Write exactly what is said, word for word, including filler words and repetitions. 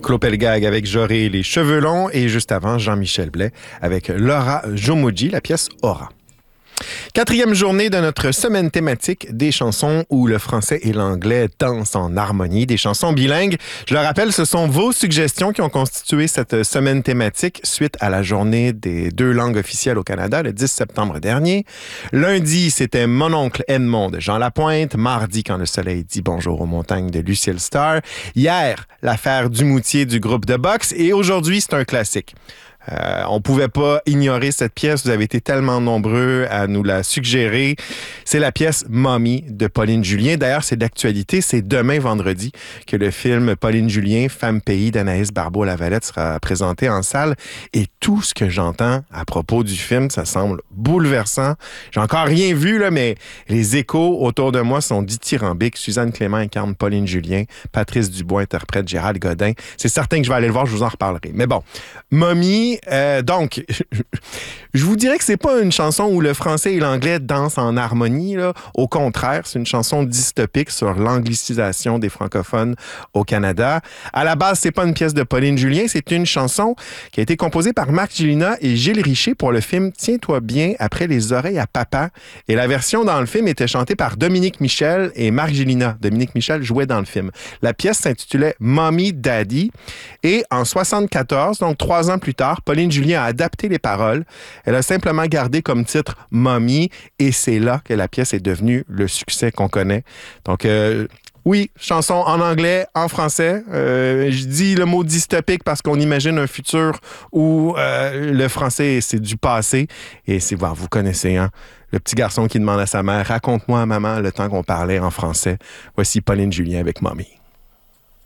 Claude Pelgag avec Joré, les cheveux longs, et juste avant, Jean-Michel Blais avec Laura Jomoji, la pièce Aura. Quatrième journée de notre semaine thématique des chansons où le français et l'anglais dansent en harmonie, des chansons bilingues. Je le rappelle, ce sont vos suggestions qui ont constitué cette semaine thématique suite à la journée des deux langues officielles au Canada le dix septembre dernier. Lundi, c'était Mon oncle Edmond de Jean Lapointe. Mardi, Quand le soleil dit bonjour aux montagnes de Lucille Starr. Hier, l'affaire Dumoutier du groupe de boxe. Et aujourd'hui, c'est un classique. Euh, on pouvait pas ignorer cette pièce. Vous avez été tellement nombreux à nous la suggérer. C'est la pièce Mommy de Pauline Julien. D'ailleurs, c'est d'actualité. C'est demain, vendredi, que le film Pauline Julien, Femme pays d'Anaïs Barbeau-Lavalette sera présenté en salle. Et tout ce que j'entends à propos du film, ça semble bouleversant. J'ai encore rien vu, là, mais les échos autour de moi sont dithyrambiques. Suzanne Clément incarne Pauline Julien. Patrice Dubois interprète Gérald Godin. C'est certain que je vais aller le voir. Je vous en reparlerai. Mais bon, Mommy, Euh, donc, je vous dirais que c'est pas une chanson où le français et l'anglais dansent en harmonie, là. Au contraire, c'est une chanson dystopique sur l'anglicisation des francophones au Canada. À la base, c'est pas une pièce de Pauline Julien, c'est une chanson qui a été composée par Marc Gélina et Gilles Richer pour le film Tiens-toi bien après les oreilles à papa. Et la version dans le film était chantée par Dominique Michel et Marc Gélina. Dominique Michel jouait dans le film. La pièce s'intitulait Mommy Daddy. Et en soixante-quatorze, donc trois ans plus tard, Pauline Julien a adapté les paroles. Elle a simplement gardé comme titre Mommy et c'est là que la pièce est devenue le succès qu'on connaît. Donc, euh, oui, chanson en anglais, en français. Euh, je dis le mot dystopique parce qu'on imagine un futur où euh, le français, c'est du passé. Et c'est, bon, vous connaissez, hein? Le petit garçon qui demande à sa mère « Raconte-moi, maman, le temps qu'on parlait en français. » Voici Pauline Julien avec Mommy.